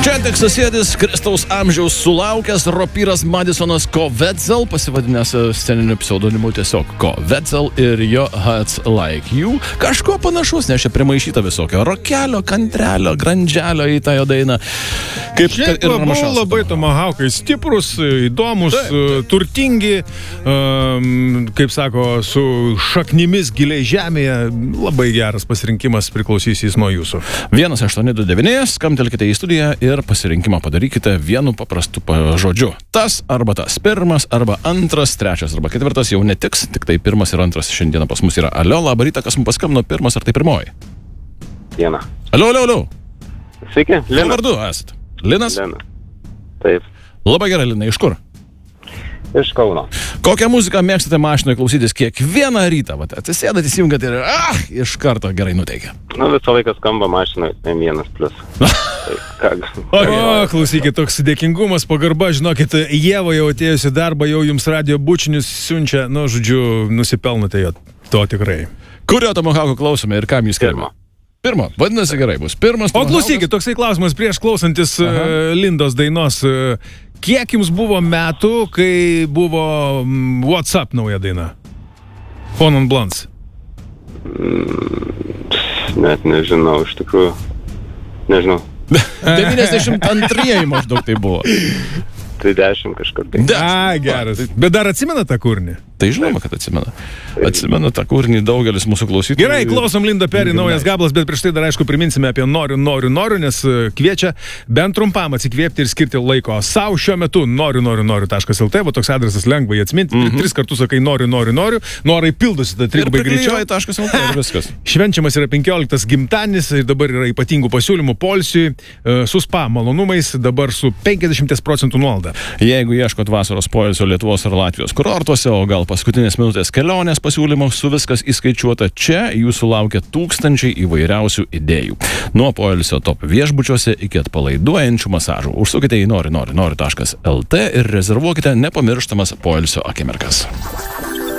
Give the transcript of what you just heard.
Čia tik susėdis Kristaus amžiaus sulaukęs Ropyras Madisonas Kovetzel, pasivadinęs sceniniu pseudonimu tiesiog Kovetzel ir jo Hearts Like You. Kažko panašus, nes čia primaišyta visokio rokelio, kantrelio, grandželio į tą jo dainą. Kaip šiaip buvo labai tomahawkai stiprus, įdomus, turtingi, kaip sako, su šaknimis giliai žemėje. Labai geras pasirinkimas, priklausys jis nuo jūsų. 1829, skamtelkite į studiją ir pasirinkimą padarykite vienu paprastu žodžiu. Tas arba tas. Pirmas arba antras, trečias arba ketvirtas jau netiks, tik tai pirmas ir antras šiandieną pas mus yra. Alio, labą rytą, kas mums paskambino, pirmas ar tai pirmoji? Diena. Alio. Sveiki, Linas. Kuo vardu esate? Linas? Linas. Taip. Labai gerai, Linai, iš kur? Iš Kauno. Kokią muziką mėgstate mašinoje klausytis kiekvieną rytą? Vat, atsisėdat, įsijungat ir iš karto gerai nuteikia. Visą laiką skamba mašinoje M1+. Klausykit, toks dėkingumas, pagarba, žinokit, Ieva jau atėjusi darbą, jau jums radio bučinius siunčia, žodžiu, nusipelnote jo, to tikrai. Kurio tomahawko klausome ir kam jūs skiriama? Pirmo, vadinasi gerai bus. Pirmas tomahawkas. O klausykit, toksai klausimas prieš klausantis Lindos dainos. Kiek jums buvo metų, kai buvo WhatsApp nauja daina? Fon on Blondes. Net nežinau, iš tikrųjų. Nežinau. 92 maždaug tai buvo. 30 kažkur tai. Geras. Bet dar atsimena tą kūrinį? Tai žinoma, kad atsimena. Atsimena tą kūrinį daugelis mūsų klausytojų. Gerai, klausom Linda Perry, naujas gabalas, bet prieš tai dar aišku priminsime apie noriu, nes kviečia bent trumpam atsikvėpti ir skirti laiko savo šiuo metu noriu.lt, va toks adresas lengva jį atsiminti, 3 kartus sakai noriu, norai pildosi tą trigubai greičiau. Ir viskas. Švenčiamas yra 15 gimtadienis ir dabar yra ypatingų pasiūlymų poilsiui, su spa malonumais, dabar su 50% nuolaida. Jeigu ieškot vasaros poilsio Lietuvos ar Latvijos kurortuose, o gal paskutinės minutės kelionės pasiūlymų su viskas įskaičiuota, čia jūsų laukia tūkstančiai įvairiausių idėjų. Nuo poilsio top viešbučiuose iki atpalaiduojančių masažų. Užsukite į noriu.lt ir rezervuokite nepamirštamas poilsio akimirkas.